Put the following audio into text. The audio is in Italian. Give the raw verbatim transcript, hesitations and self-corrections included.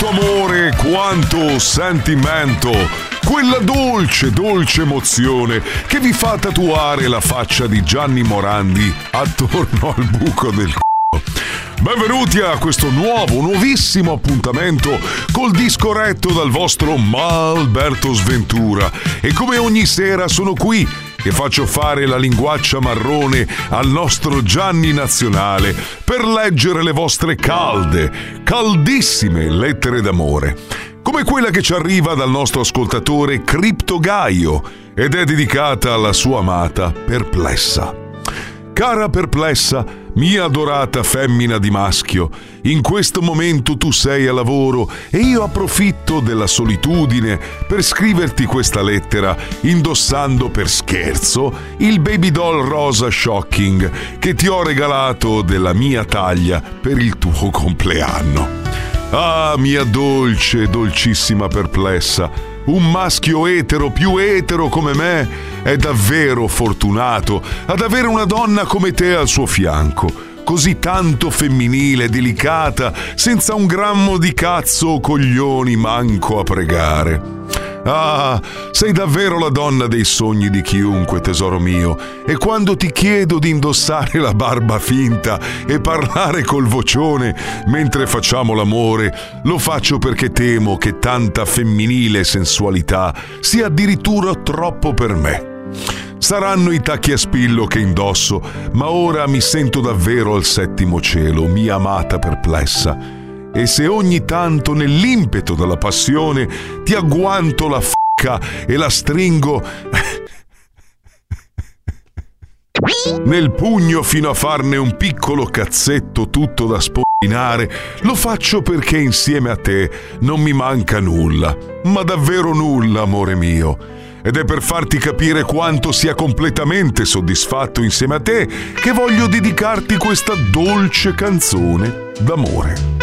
Quanto amore, quanto sentimento, quella dolce, dolce emozione che vi fa tatuare la faccia di Gianni Morandi attorno al buco del c***o. Benvenuti a questo nuovo, nuovissimo appuntamento col disco retto dal vostro Ma Alberto Sventura. E come ogni sera sono qui che faccio fare la linguaccia marrone al nostro Gianni Nazionale per leggere le vostre calde, caldissime lettere d'amore, come quella che ci arriva dal nostro ascoltatore Cripto Gaio ed è dedicata alla sua amata Perplessa. Cara Perplessa, mia adorata femmina di maschio, in questo momento tu sei a lavoro e io approfitto della solitudine per scriverti questa lettera indossando per scherzo il baby doll rosa shocking che ti ho regalato della mia taglia per il tuo compleanno. Ah, mia dolce, dolcissima Perplessa, un maschio etero più etero come me è davvero fortunato ad avere una donna come te al suo fianco, così tanto femminile, delicata, senza un grammo di cazzo o coglioni manco a pregare. Ah, sei davvero la donna dei sogni di chiunque, tesoro mio, e quando ti chiedo di indossare la barba finta e parlare col vocione mentre facciamo l'amore, lo faccio perché temo che tanta femminile sensualità sia addirittura troppo per me. Saranno i tacchi a spillo che indosso, ma ora mi sento davvero al settimo cielo, mia amata Perplessa. E se ogni tanto nell'impeto della passione ti agguanto la f***a e la stringo nel pugno fino a farne un piccolo cazzetto tutto da spollinare, lo faccio perché insieme a te non mi manca nulla, ma davvero nulla, amore mio. Ed è per farti capire quanto sia completamente soddisfatto insieme a te che voglio dedicarti questa dolce canzone d'amore.